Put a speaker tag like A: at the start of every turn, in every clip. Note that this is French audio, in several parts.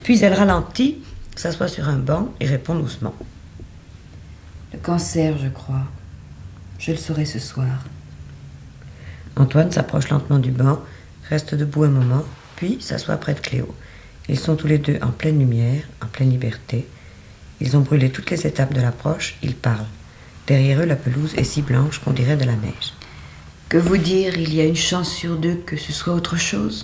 A: Puis elle ralentit, s'assoit sur un banc et répond doucement.
B: Le cancer, je crois. Je le saurai ce soir.
A: Antoine s'approche lentement du banc, reste debout un moment, puis s'assoit près de Cléo. Ils sont tous les deux en pleine lumière, en pleine liberté. Ils ont brûlé toutes les étapes de l'approche, ils parlent. Derrière eux, la pelouse est si blanche qu'on dirait de la neige.
B: Que vous dire, il y a une chance sur deux que ce soit autre chose.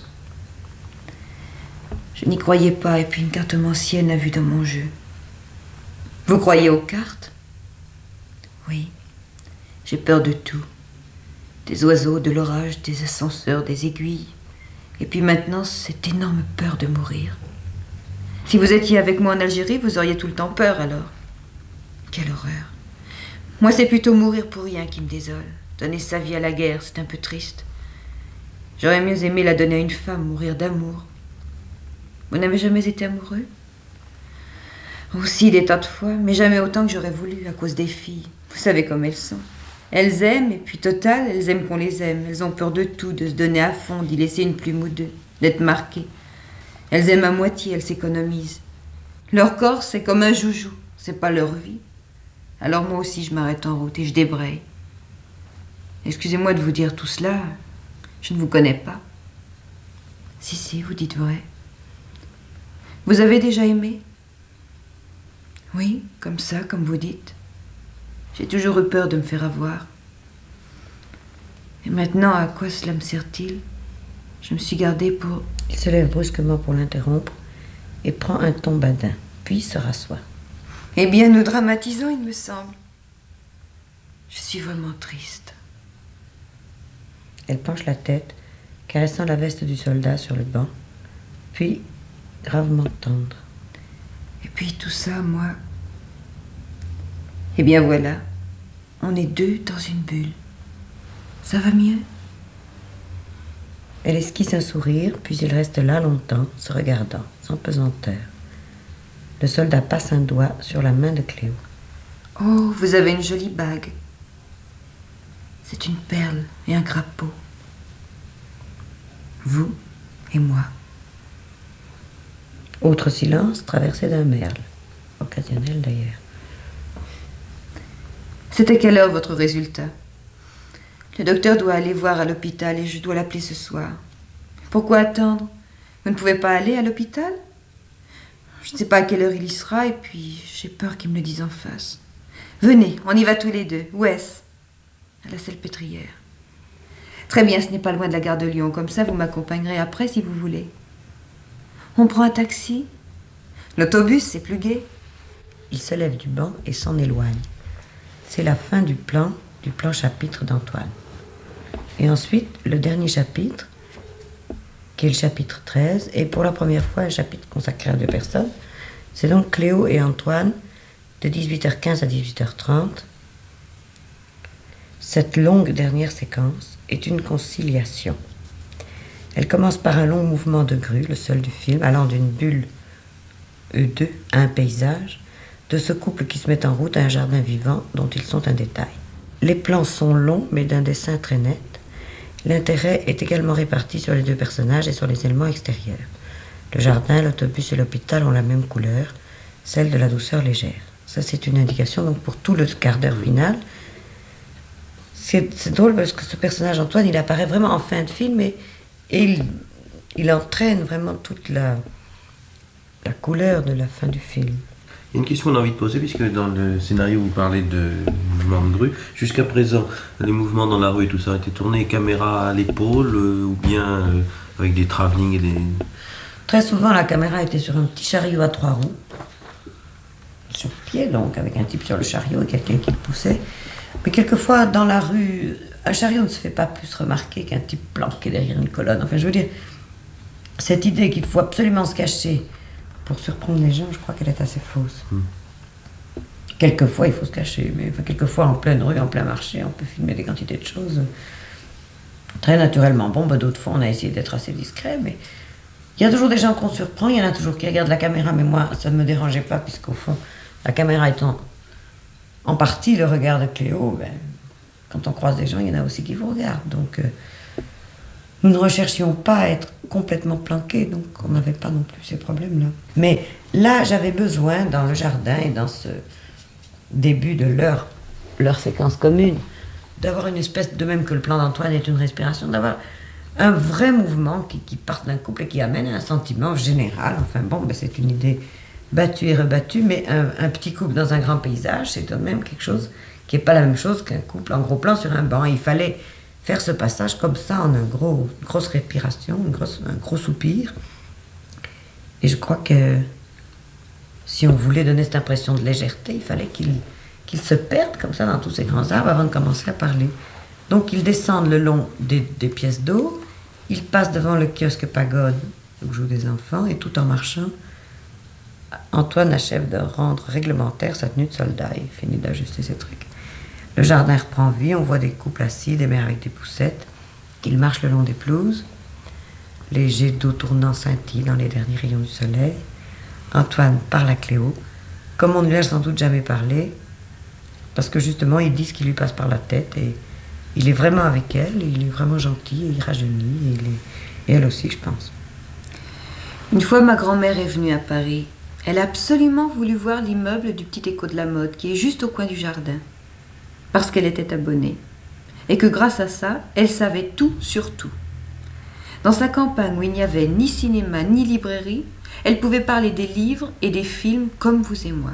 B: Je n'y croyais pas, et puis une cartomancienne a vu dans mon jeu. Vous croyez aux cartes? Oui. J'ai peur de tout. Des oiseaux, de l'orage, des ascenseurs, des aiguilles. Et puis maintenant, cette énorme peur de mourir. Si vous étiez avec moi en Algérie, vous auriez tout le temps peur alors. Quelle horreur. Moi, c'est plutôt mourir pour rien qui me désole. Donner sa vie à la guerre, c'est un peu triste. J'aurais mieux aimé la donner à une femme, mourir d'amour. Vous n'avez jamais été amoureux? Aussi des tas de fois, mais jamais autant que j'aurais voulu, à cause des filles. Vous savez comme elles sont. Elles aiment, et puis total, elles aiment qu'on les aime. Elles ont peur de tout, de se donner à fond, d'y laisser une plume ou deux, d'être marquées. Elles aiment à moitié, elles s'économisent. Leur corps, c'est comme un joujou, c'est pas leur vie. Alors moi aussi, je m'arrête en route et je débraye. Excusez-moi de vous dire tout cela, je ne vous connais pas. Si, vous dites vrai. Vous avez déjà aimé? Oui, comme ça, comme vous dites. J'ai toujours eu peur de me faire avoir. Et maintenant, à quoi cela me sert-il? Je me suis gardée pour...
A: Il se lève brusquement pour l'interrompre et prend un ton badin, puis se rassoit.
B: Eh bien, nous dramatisons, il me semble. Je suis vraiment triste.
A: Elle penche la tête, caressant la veste du soldat sur le banc, puis gravement tendre.
B: Et puis tout ça, moi... Eh bien voilà, on est deux dans une bulle. Ça va mieux?
A: Elle esquisse un sourire, puis il reste là longtemps, se regardant, sans pesanteur. Le soldat passe un doigt sur la main de Cléo.
B: Oh, vous avez une jolie bague. C'est une perle et un crapaud. Vous et moi.
A: Autre silence, traversé d'un merle. Occasionnel d'ailleurs.
B: C'est à quelle heure votre résultat? Le docteur doit aller voir à l'hôpital et je dois l'appeler ce soir. Pourquoi attendre? Vous ne pouvez pas aller à l'hôpital? Je ne sais pas à quelle heure il y sera et puis j'ai peur qu'il me le dise en face. Venez, on y va tous les deux. Où est-ce? À la Salpêtrière. Très bien, ce n'est pas loin de la gare de Lyon. Comme ça, vous m'accompagnerez après si vous voulez. On prend un taxi? L'autobus, c'est plus gai.
A: Il se lève du banc et s'en éloigne. C'est la fin du plan chapitre d'Antoine. Et ensuite, le dernier chapitre, qui est le chapitre 13, et pour la première fois, un chapitre consacré à deux personnes. C'est donc Cléo et Antoine, de 18h15 à 18h30. Cette longue dernière séquence est une conciliation. Elle commence par un long mouvement de grue, le seul du film, allant d'une bulle E2 à un paysage, de ce couple qui se met en route à un jardin vivant dont ils sont un détail. Les plans sont longs, mais d'un dessin très net. L'intérêt est également réparti sur les deux personnages et sur les éléments extérieurs. Le jardin, l'autobus et l'hôpital ont la même couleur, celle de la douceur légère. Ça, c'est une indication donc pour tout le quart d'heure final. C'est drôle parce que ce personnage, Antoine, il apparaît vraiment en fin de film et il entraîne vraiment toute la couleur de la fin du film.
C: Il y a une question qu'on a envie de poser, puisque dans le scénario, vous parlez de mouvement de grue. Jusqu'à présent, les mouvements dans la rue et tout ça ont été tournés caméra à l'épaule ou bien avec des travelling et des...
A: Très souvent, la caméra était sur un petit chariot à 3 roues, sur pied donc, avec un type sur le chariot et quelqu'un qui le poussait. Mais quelquefois, dans la rue, un chariot ne se fait pas plus remarquer qu'un type planqué derrière une colonne. Enfin, je veux dire, cette idée qu'il faut absolument se cacher pour surprendre les gens, je crois qu'elle est assez fausse. Quelquefois, il faut se cacher, mais quelquefois, en pleine rue, en plein marché, on peut filmer des quantités de choses très naturellement. Bon, d'autres fois, on a essayé d'être assez discret, mais il y a toujours des gens qu'on surprend, il y en a toujours qui regardent la caméra, mais moi, ça ne me dérangeait pas, puisqu'au fond, la caméra étant en partie le regard de Cléo, quand on croise des gens, il y en a aussi qui vous regardent. Donc, nous ne recherchions pas à être complètement planqués, donc on n'avait pas non plus ces problèmes-là. Mais là, j'avais besoin, dans le jardin et dans ce début de leur séquence commune, d'avoir une espèce, de même que le plan d'Antoine est une respiration, d'avoir un vrai mouvement qui part d'un couple et qui amène à un sentiment général. Enfin bon, ben c'est une idée battue et rebattue, mais un petit couple dans un grand paysage, c'est tout de même quelque chose qui n'est pas la même chose qu'un couple en gros plan sur un banc. Et il fallait faire ce passage comme ça, en une grosse respiration, un gros soupir. Et je crois que si on voulait donner cette impression de légèreté, il fallait qu'ils se perdent comme ça dans tous ces grands arbres avant de commencer à parler. Donc ils descendent le long des pièces d'eau, ils passent devant le kiosque pagode où jouent des enfants, et tout en marchant, Antoine achève de rendre réglementaire sa tenue de soldat. Il finit d'ajuster ses trucs. Le jardin reprend vie, on voit des couples assis, des mères avec des poussettes. Ils marchent le long des pelouses. Les jets d'eau tournant scintillent dans les derniers rayons du soleil. Antoine parle à Cléo, comme on ne lui a sans doute jamais parlé, parce que justement, il dit ce qui lui passe par la tête, et il est vraiment avec elle, et il est vraiment gentil, et il rajeunit, et elle aussi, je pense.
B: Une fois, ma grand-mère est venue à Paris. Elle a absolument voulu voir l'immeuble du Petit Écho de la Mode, qui est juste au coin du jardin, parce qu'elle était abonnée, et que grâce à ça, elle savait tout sur tout. Dans sa campagne où il n'y avait ni cinéma ni librairie, elle pouvait parler des livres et des films comme vous et moi.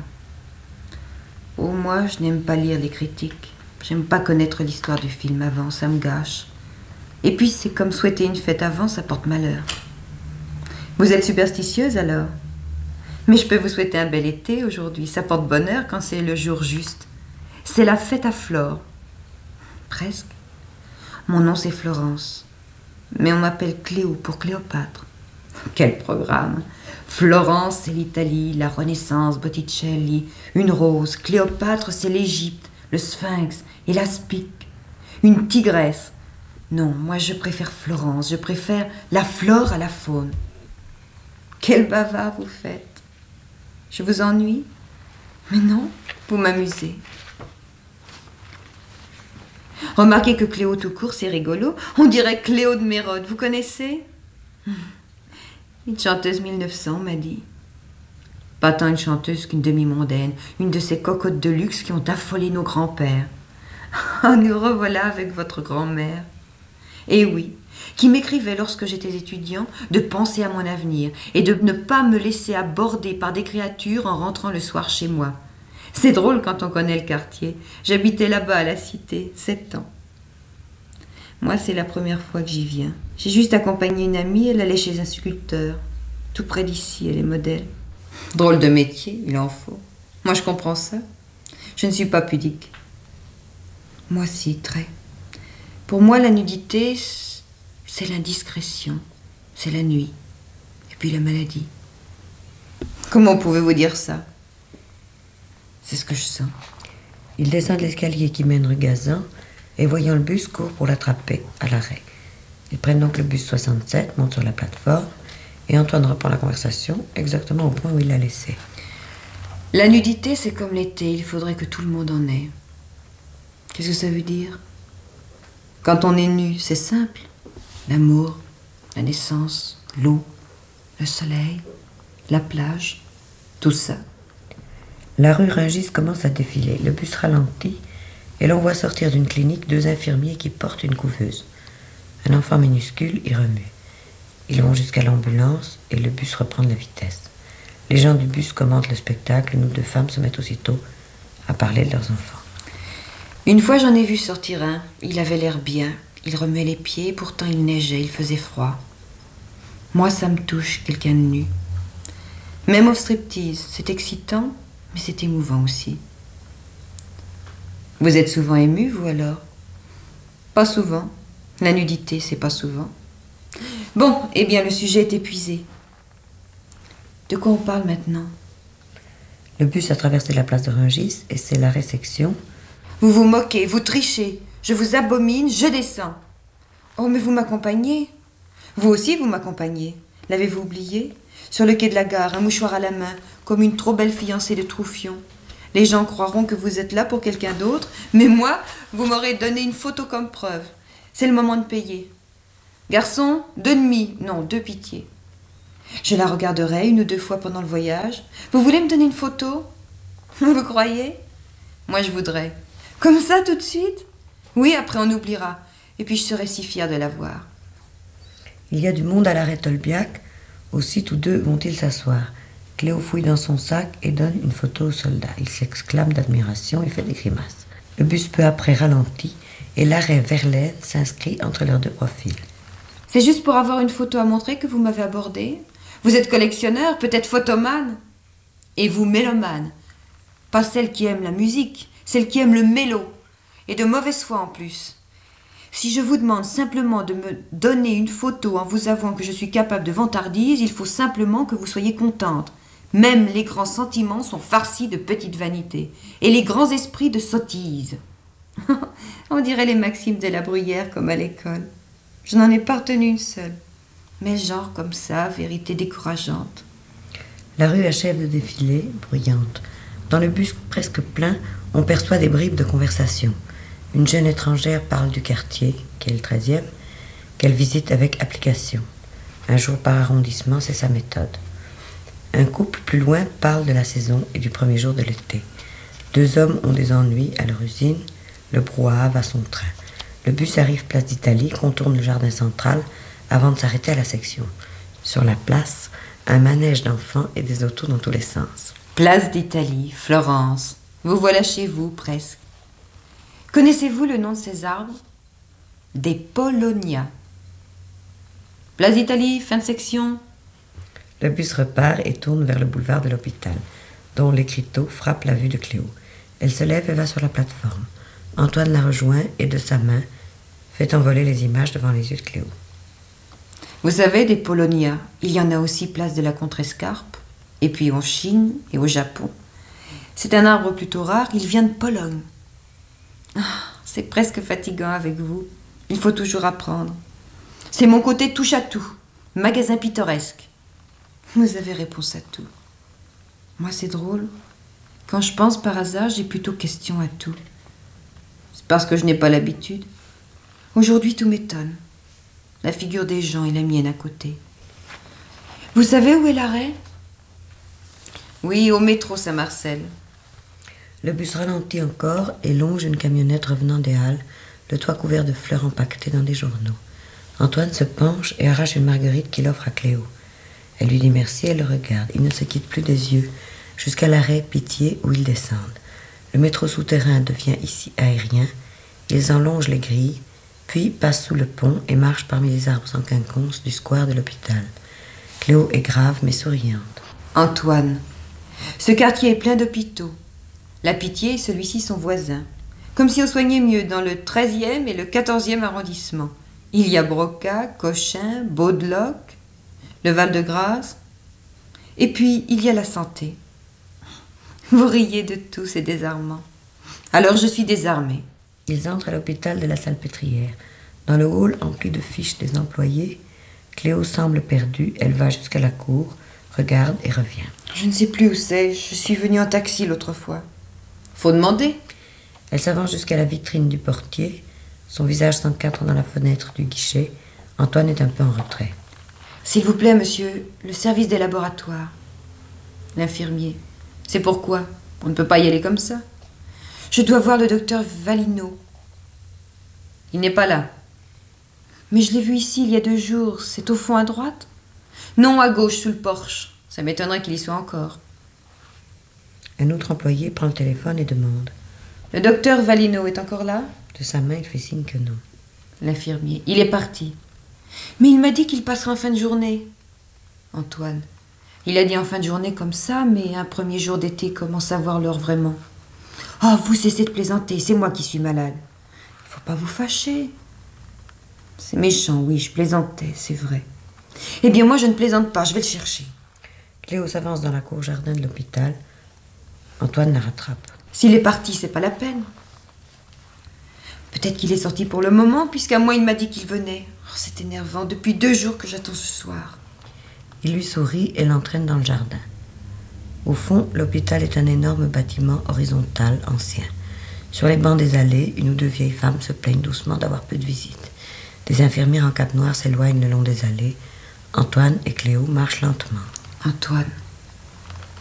B: Oh, moi, je n'aime pas lire les critiques. J'aime pas connaître l'histoire du film avant, ça me gâche. Et puis, c'est comme souhaiter une fête avant, ça porte malheur. Vous êtes superstitieuse alors? Mais je peux vous souhaiter un bel été aujourd'hui, ça porte bonheur quand c'est le jour juste. C'est la fête à Flore. Presque. Mon nom c'est Florence. Mais on m'appelle Cléo pour Cléopâtre. Quel programme! Florence, c'est l'Italie, la Renaissance, Botticelli, une rose. Cléopâtre, c'est l'Égypte, le Sphinx et l'Aspic. Une tigresse. Non, moi je préfère Florence, je préfère la flore à la faune. Quel bavard vous faites! Je vous ennuie? Mais non, vous m'amusez. Remarquez que Cléo tout court, c'est rigolo. On dirait Cléo de Mérode, vous connaissez? Une chanteuse 1900 m'a dit. Pas tant une chanteuse qu'une demi-mondaine, une de ces cocottes de luxe qui ont affolé nos grands-pères. Ah, nous revoilà avec votre grand-mère. Et oui, qui m'écrivait lorsque j'étais étudiant de penser à mon avenir et de ne pas me laisser aborder par des créatures en rentrant le soir chez moi. C'est drôle quand on connaît le quartier. J'habitais là-bas à la Cité, 7 ans. Moi, c'est la première fois que j'y viens. J'ai juste accompagné une amie, elle allait chez un sculpteur. Tout près d'ici, elle est modèle. Drôle de métier, il en faut. Moi, je comprends ça. Je ne suis pas pudique. Moi, si, très. Pour moi, la nudité, c'est l'indiscrétion. C'est la nuit. Et puis la maladie. Comment pouvez-vous dire ça? C'est ce que je sens.
A: Ils descendent l'escalier qui mène rue Gazan, et voyant le bus, courent pour l'attraper à l'arrêt. Ils prennent donc le bus 67, montent sur la plateforme, et Antoine reprend la conversation exactement au point où il l'a laissée.
B: La nudité, c'est comme l'été, il faudrait que tout le monde en ait. Qu'est-ce que ça veut dire? Quand on est nu, c'est simple. L'amour, la naissance, l'eau, le soleil, la plage, tout ça.
A: La rue Rungis commence à défiler. Le bus ralentit et l'on voit sortir d'une clinique 2 infirmiers qui portent une couveuse. Un enfant minuscule y remue. Ils vont jusqu'à l'ambulance et le bus reprend de la vitesse. Les gens du bus commentent le spectacle. Nous 2 femmes se mettent aussitôt à parler de leurs enfants.
B: Une fois, j'en ai vu sortir un. Il avait l'air bien. Il remuait les pieds, pourtant il neigeait, il faisait froid. Moi, ça me touche, quelqu'un de nu. Même au striptease, c'est excitant, mais c'est émouvant aussi. Vous êtes souvent ému, vous alors? Pas souvent. La nudité, c'est pas souvent. Bon, eh bien, le sujet est épuisé. De quoi on parle maintenant?
A: Le bus a traversé la place de Rungis et c'est la résection.
B: Vous vous moquez, vous trichez. Je vous abomine, je descends. Oh, mais vous m'accompagnez. Vous aussi, vous m'accompagnez. L'avez-vous oublié? Sur le quai de la gare, un mouchoir à la main, comme une trop belle fiancée de Troufion. Les gens croiront que vous êtes là pour quelqu'un d'autre, mais moi, vous m'aurez donné une photo comme preuve. C'est le moment de payer. Garçon, 2,5, non, 2 pitié. Je la regarderai 1 ou 2 fois pendant le voyage. Vous voulez me donner une photo? Vous croyez? Moi, je voudrais. Comme ça, tout de suite? Oui, après on oubliera. Et puis je serai si fière de la voir.
A: Il y a du monde à l'arrêt Tolbiac. Aussi, tous deux vont-ils s'asseoir. Cléo fouille dans son sac et donne une photo au soldat. Il s'exclame d'admiration et fait des grimaces. Le bus peu après ralentit et l'arrêt Verlaine s'inscrit entre leurs 2 profils.
B: C'est juste pour avoir une photo à montrer que vous m'avez abordé? Vous êtes collectionneur, peut-être photomane? Et vous, mélomane? Pas celle qui aime la musique, celle qui aime le mélo. Et de mauvaise foi en plus. Si je vous demande simplement de me donner une photo en vous avouant que je suis capable de vantardise, il faut simplement que vous soyez contente. Même les grands sentiments sont farcis de petites vanités, et les grands esprits de sottises. On dirait les maximes de la Bruyère comme à l'école. Je n'en ai pas retenu une seule. Mais genre comme ça, vérité décourageante.
A: La rue achève de défiler, bruyante. Dans le bus presque plein, on perçoit des bribes de conversation. Une jeune étrangère parle du quartier, qui est le 13e, qu'elle visite avec application. Un jour par arrondissement, c'est sa méthode. Un couple plus loin parle de la saison et du premier jour de l'été. 2 hommes ont des ennuis à leur usine, le brouhaha va son train. Le bus arrive place d'Italie, contourne le jardin central avant de s'arrêter à la section. Sur la place, un manège d'enfants et des autos dans tous les sens.
B: Place d'Italie, Florence. Vous voilà chez vous, presque. Connaissez-vous le nom de ces arbres? Des Paulownia. Place d'Italie, fin de section.
A: Le bus repart et tourne vers le boulevard de l'hôpital, dont l'écriteau frappe la vue de Cléo. Elle se lève et va sur la plateforme. Antoine la rejoint et de sa main fait envoler les images devant les yeux de Cléo.
B: Vous savez, des Paulownia, il y en a aussi place de la Contrescarpe, et puis en Chine et au Japon. C'est un arbre plutôt rare, il vient de Pologne. C'est presque fatigant avec vous. Il faut toujours apprendre. C'est mon côté touche à tout. Magasin pittoresque. Vous avez réponse à tout. Moi, c'est drôle. Quand je pense par hasard, j'ai plutôt question à tout. C'est parce que je n'ai pas l'habitude. Aujourd'hui, tout m'étonne. La figure des gens et la mienne à côté. Vous savez où est l'arrêt? Oui, au métro Saint-Marcel.
A: Le bus ralentit encore et longe une camionnette revenant des Halles, le toit couvert de fleurs empaquetées dans des journaux. Antoine se penche et arrache une marguerite qu'il offre à Cléo. Elle lui dit merci et le regarde. Ils ne se quittent plus des yeux jusqu'à l'arrêt Pitié où ils descendent. Le métro souterrain devient ici aérien. Ils en longent les grilles, puis passent sous le pont et marchent parmi les arbres en quinconce du square de l'hôpital. Cléo est grave mais souriante.
B: Antoine, ce quartier est plein d'hôpitaux. La Pitié et celui-ci sont voisins. Comme si on soignait mieux dans le 13e et le 14e arrondissement. Il y a Broca, Cochin, Baudeloc, le Val-de-Grâce. Et puis, il y a la santé. Vous riez de tout, c'est désarmant. Alors je suis désarmée.
A: Ils entrent à l'hôpital de la Salpêtrière. Dans le hall empli de fiches des employés, Cléo semble perdue. Elle va jusqu'à la cour, regarde et revient.
B: Je ne sais plus où c'est. Je suis venue en taxi l'autre fois. Faut demander.
A: Elle s'avance jusqu'à la vitrine du portier. Son visage s'encadre dans la fenêtre du guichet. Antoine est un peu en retrait.
B: S'il vous plaît, monsieur, le service des laboratoires. L'infirmier. C'est pourquoi? On ne peut pas y aller comme ça. Je dois voir le docteur Valino. Il n'est pas là. Mais je l'ai vu ici il y a 2 jours. C'est au fond à droite? Non, à gauche, sous le porche. Ça m'étonnerait qu'il y soit encore.
A: Un autre employé prend le téléphone et demande.
B: Le docteur Valino est encore là?
A: De sa main, il fait signe que non.
B: L'infirmier. Il est parti. Mais il m'a dit qu'il passera en fin de journée. Antoine. Il a dit en fin de journée comme ça, mais un premier jour d'été commence à voir l'heure vraiment. Oh, vous cessez de plaisanter, c'est moi qui suis malade. Il faut pas vous fâcher. C'est méchant, oui, je plaisantais, c'est vrai. Eh bien, moi, je ne plaisante pas, je vais le chercher.
A: Cléo s'avance dans la cour jardin de l'hôpital. Antoine la rattrape.
B: S'il est parti, c'est pas la peine. Peut-être qu'il est sorti pour le moment, puisqu'à moi, il m'a dit qu'il venait. Oh, c'est énervant, depuis 2 jours que j'attends ce soir.
A: Il lui sourit et l'entraîne dans le jardin. Au fond, l'hôpital est un énorme bâtiment horizontal, ancien. Sur les bancs des allées, 1 ou 2 vieilles femmes se plaignent doucement d'avoir peu de visites. Des infirmières en cape noire s'éloignent le long des allées. Antoine et Cléo marchent lentement.
B: Antoine,